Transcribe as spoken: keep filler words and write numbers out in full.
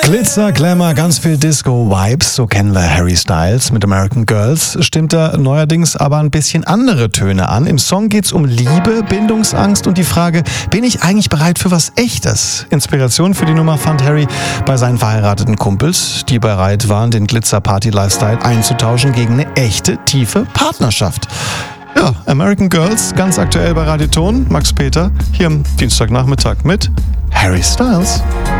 Glitzer, Glamour, ganz viel Disco-Vibes, so kennen wir Harry Styles mit American Girls, stimmt er neuerdings aber ein bisschen andere Töne an. Im Song geht's um Liebe, Bindungsangst und die Frage, bin ich eigentlich bereit für was Echtes? Inspiration für die Nummer fand Harry bei seinen verheirateten Kumpels, die bereit waren, den Glitzer-Party-Lifestyle einzutauschen gegen eine echte, tiefe Partnerschaft. Ja, American Girls, ganz aktuell bei Radio Ton. Max Peter, hier am Dienstagnachmittag mit Harry Styles.